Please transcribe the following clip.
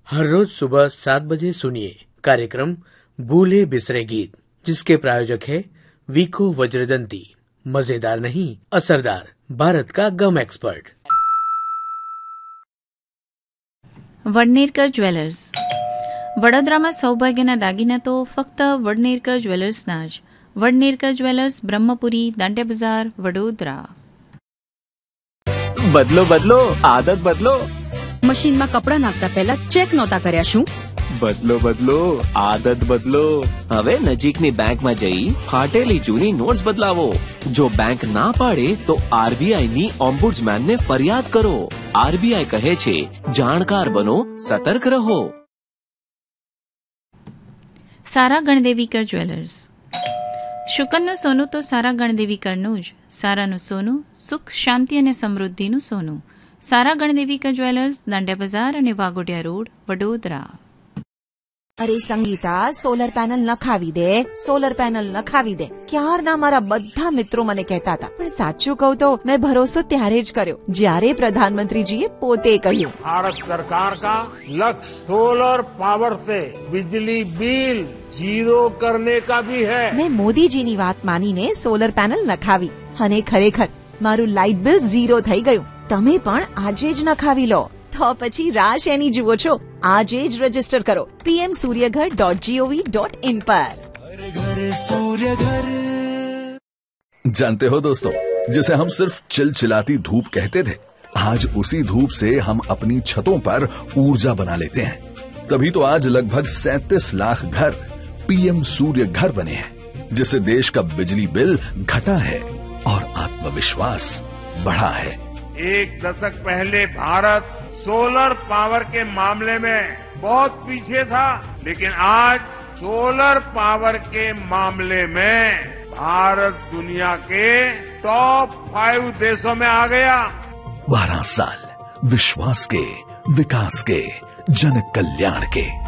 हर रोज सुबह 7 बजे सुनिए कार्यक्रम भूले बिसरे गीत, जिसके प्रायोजक है वीको वज्रदंती। मजेदार नहीं, असरदार, भारत का गम एक्सपर्ट। વડનેરકર જ્વેલર્સ। વડોદરામાં સૌભાગ્યના દાગીના તો ફક્ત વડનેરકર જ્વેલર્સના જ। વડનેરકર જ્વેલર્સ, બ્રહ્મપુરી, દાંડિયા બજાર, વડોદરા। બદલો બદલો, આદત બદલો। મશીનમાં કપડાં નાખતા પહેલા ચેક નહોતા કર્યા શું? બદલો બદલો, આદત બદલો। હવે નજીકની બેંકમાં જઈ ફાટેલી જૂની નોટ્સ બદલાવો। જો બેંક ના પાડે તો આરબીઆઈ ની ઓમ્બુડ્સમેન ને ફરિયાદ કરો। આરબીઆઈ કહે છે, જાણકાર બનો, સતર્ક રહો। સારા ગણદેવીકર જ્વેલર્સ। શુકનનું સોનું તો સારા ગણદેવીકરનું જ। સારાનું સોનું સુખ, શાંતિ અને સમૃદ્ધિનું સોનું। સારા ગણદેવીકર જ્વેલર્સ, દાંડિયા બજાર અને વાઘોડિયા રોડ, વડોદરા। અરે સંગીતા, સોલર પેનલ નખાવી દે, સોલર પેનલ નખાવી દે। ક્યારના મારા બધા મિત્રો મને કહેતા હતા, પણ સાચું કહું તો મેં ભરોસો ત્યારે જ કર્યો જ્યારે પ્રધાનમંત્રીજીએ પોતે કહ્યું, भारत सरकार का लक्ष्य सोलर पावर से बिजली बिल जीरो करने का भी है। મેં મોદીજીની વાત માનીને સોલર પેનલ નખાવી અને ખરેખર મારું લાઇટ બિલ ઝીરો થઈ ગયું। તમે પણ આજે જ નખાવી લો, તો પછી રાહ શેની જુઓ છો? આજે જ રજીસ્ટર કરો pmsuryaghar.gov.in पर। जानते हो दोस्तों, जिसे हम सिर्फ चिलचिलाती धूप कहते थे, आज उसी धूप से हम अपनी छतों पर ऊर्जा बना लेते हैं। तभी तो आज लगभग 37 लाख घर पीएम सूर्य घर बने हैं, जिससे देश का बिजली बिल घटा है और आत्मविश्वास बढ़ा है। एक दशक पहले भारत सोलर पावर के मामले में बहुत पीछे था, लेकिन आज सोलर पावर के मामले में भारत दुनिया के टॉप 5 देशों में आ गया। 12 साल विश्वास के, विकास के, जन कल्याण के।